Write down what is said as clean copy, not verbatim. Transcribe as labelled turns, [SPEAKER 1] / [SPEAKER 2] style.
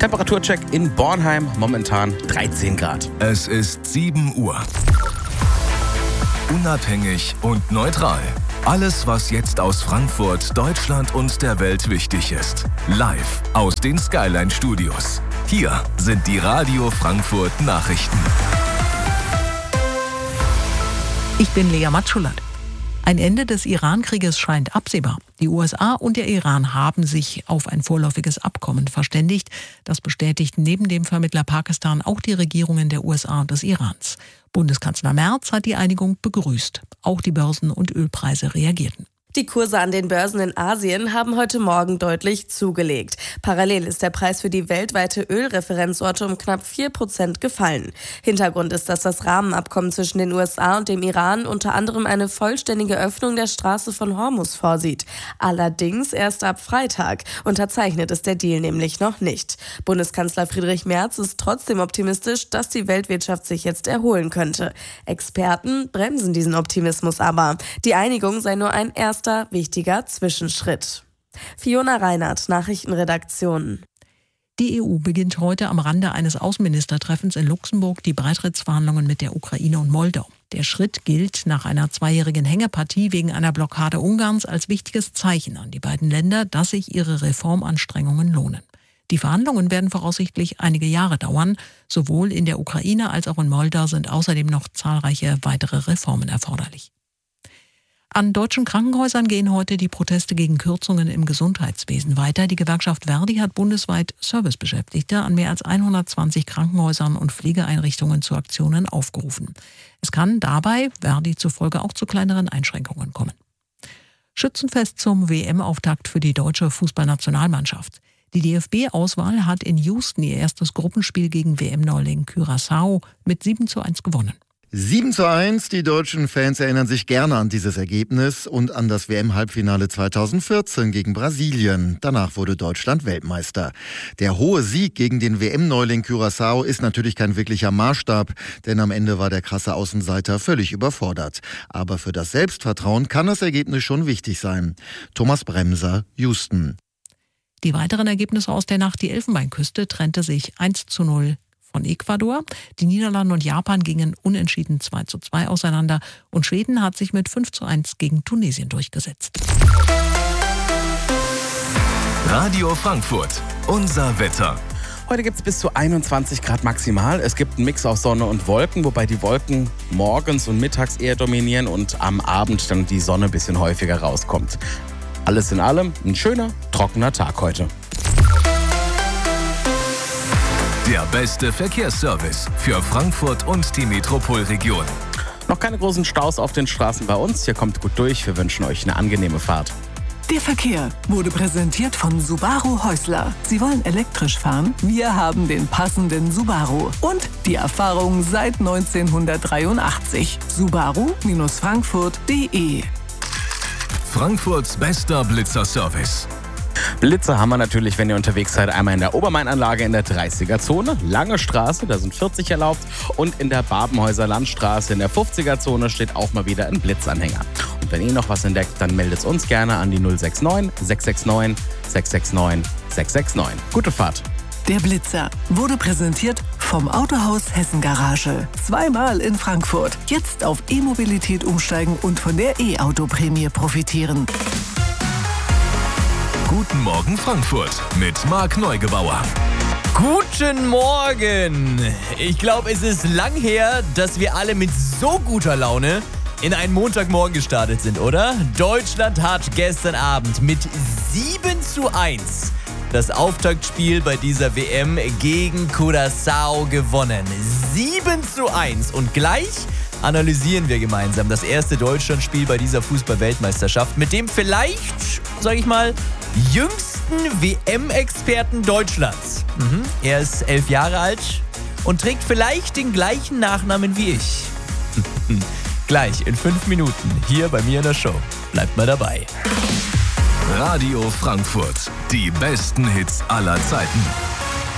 [SPEAKER 1] Temperaturcheck in Bornheim, momentan 13 Grad.
[SPEAKER 2] Es ist 7 Uhr. Unabhängig und neutral. Alles, was jetzt aus Frankfurt, Deutschland und der Welt wichtig ist. Live aus den Skyline Studios. Hier sind die Radio Frankfurt Nachrichten.
[SPEAKER 3] Ich bin Lea Matschulat. Ein Ende des Iran-Krieges scheint absehbar. Die USA und der Iran haben sich auf ein vorläufiges Abkommen verständigt. Das bestätigten neben dem Vermittler Pakistan auch die Regierungen der USA und des Irans. Bundeskanzler Merz hat die Einigung begrüßt. Auch die Börsen und Ölpreise reagierten.
[SPEAKER 4] Die Kurse an den Börsen in Asien haben heute Morgen deutlich zugelegt. Parallel ist der Preis für die weltweite Ölreferenzorte um knapp 4% gefallen. Hintergrund ist, dass das Rahmenabkommen zwischen den USA und dem Iran unter anderem eine vollständige Öffnung der Straße von Hormuz vorsieht. Allerdings erst ab Freitag. Unterzeichnet ist der Deal nämlich noch nicht. Bundeskanzler Friedrich Merz ist trotzdem optimistisch, dass die Weltwirtschaft sich jetzt erholen könnte. Experten bremsen diesen Optimismus aber. Die Einigung sei nur ein erster wichtiger Zwischenschritt. Fiona Reinhardt, Nachrichtenredaktion.
[SPEAKER 3] Die EU beginnt heute am Rande eines Außenministertreffens in Luxemburg die Beitrittsverhandlungen mit der Ukraine und Moldau. Der Schritt gilt nach einer 2-jährigen Hängepartie wegen einer Blockade Ungarns als wichtiges Zeichen an die beiden Länder, dass sich ihre Reformanstrengungen lohnen. Die Verhandlungen werden voraussichtlich einige Jahre dauern. Sowohl in der Ukraine als auch in Moldau sind außerdem noch zahlreiche weitere Reformen erforderlich. An deutschen Krankenhäusern gehen heute die Proteste gegen Kürzungen im Gesundheitswesen weiter. Die Gewerkschaft Verdi hat bundesweit Servicebeschäftigte an mehr als 120 Krankenhäusern und Pflegeeinrichtungen zu Aktionen aufgerufen. Es kann dabei, Verdi zufolge, auch zu kleineren Einschränkungen kommen. Schützenfest zum WM-Auftakt für die deutsche Fußballnationalmannschaft. Die DFB-Auswahl hat in Houston ihr erstes Gruppenspiel gegen WM-Neuling Curaçao mit 7:1 gewonnen.
[SPEAKER 5] 7:1, die deutschen Fans erinnern sich gerne an dieses Ergebnis und an das WM-Halbfinale 2014 gegen Brasilien. Danach wurde Deutschland Weltmeister. Der hohe Sieg gegen den WM-Neuling Curaçao ist natürlich kein wirklicher Maßstab, denn am Ende war der krasse Außenseiter völlig überfordert. Aber für das Selbstvertrauen kann das Ergebnis schon wichtig sein. Thomas Bremser, Houston.
[SPEAKER 3] Die weiteren Ergebnisse aus der Nacht: Die Elfenbeinküste trennte sich 1:0 von Ecuador. Die Niederlande und Japan gingen unentschieden 2:2 auseinander und Schweden hat sich mit 5:1 gegen Tunesien durchgesetzt.
[SPEAKER 2] Radio Frankfurt, unser Wetter.
[SPEAKER 1] Heute gibt es bis zu 21 Grad maximal. Es gibt einen Mix aus Sonne und Wolken, wobei die Wolken morgens und mittags eher dominieren und am Abend dann die Sonne ein bisschen häufiger rauskommt. Alles in allem ein schöner, trockener Tag heute.
[SPEAKER 2] Der beste Verkehrsservice für Frankfurt und die Metropolregion.
[SPEAKER 1] Noch keine großen Staus auf den Straßen bei uns. Ihr kommt gut durch. Wir wünschen euch eine angenehme Fahrt.
[SPEAKER 6] Der Verkehr wurde präsentiert von Subaru Häusler. Sie wollen elektrisch fahren? Wir haben den passenden Subaru. Und die Erfahrung seit 1983. Subaru-Frankfurt.de.
[SPEAKER 2] Frankfurts bester Blitzer-Service.
[SPEAKER 1] Blitzer haben wir natürlich, wenn ihr unterwegs seid, einmal in der Obermain-Anlage in der 30er-Zone, Lange Straße, da sind 40 erlaubt, und in der Babenhäuser Landstraße in der 50er-Zone steht auch mal wieder ein Blitzanhänger. Und wenn ihr noch was entdeckt, dann meldet es uns gerne an die 069 669 669 669. Gute Fahrt!
[SPEAKER 6] Der Blitzer wurde präsentiert vom Autohaus Hessen Garage. 2-mal in Frankfurt. Jetzt auf E-Mobilität umsteigen und von der E-Auto-Prämie profitieren.
[SPEAKER 2] Guten Morgen Frankfurt mit Marc Neugebauer.
[SPEAKER 7] Guten Morgen! Ich glaube, es ist lang her, dass wir alle mit so guter Laune in einen Montagmorgen gestartet sind, oder? Deutschland hat gestern Abend mit 7:1 das Auftaktspiel bei dieser WM gegen Curaçao gewonnen. 7:1. Und gleich analysieren wir gemeinsam das erste Deutschlandspiel bei dieser Fußball-Weltmeisterschaft mit dem vielleicht, sage ich mal, jüngsten WM-Experten Deutschlands. Er ist 11 Jahre alt und trägt vielleicht den gleichen Nachnamen wie ich. Gleich in 5 Minuten hier bei mir in der Show. Bleibt mal dabei.
[SPEAKER 2] Radio Frankfurt. Die besten Hits aller Zeiten.